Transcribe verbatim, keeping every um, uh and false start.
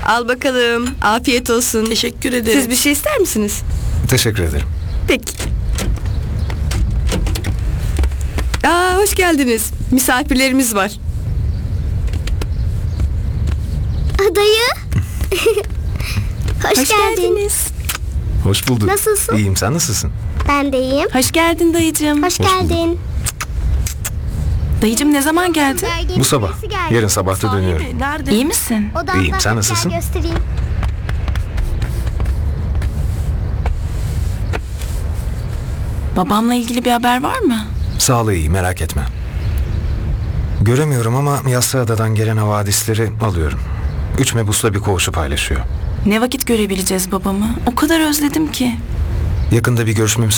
Al bakalım. Afiyet olsun. Teşekkür ederim. Siz bir şey ister misiniz? Teşekkür ederim. Peki. Aa, hoş geldiniz. Misafirlerimiz var. Dayı. Hoş, Hoş geldin. geldiniz. Hoş bulduk. Nasılsın? İyiyim, sen nasılsın? Ben de iyiyim. Hoş geldin dayıcığım. Hoş, Hoş bulduk. geldin. Dayıcığım ne zaman geldin? Bu sabah. Yarın sabah da dönüyorum. Nerede? İyi misin? Odamda. İyiyim, sen nasılsın? Gel göstereyim. Babamla ilgili bir haber var mı? Sağlığı iyi, merak etme. Göremiyorum ama Yassıada'dan gelen havadisleri alıyorum. Üç mebusla bir koğuşu paylaşıyor. Ne vakit görebileceğiz babamı? O kadar özledim ki. Yakında bir görüşmemiz